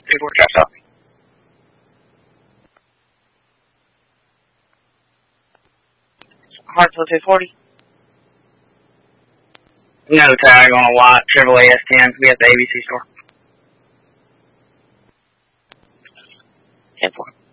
Paperwork drops off. Hartsville 240. No tag on a white Chevrolet S10. We have the ABC store. 10-4.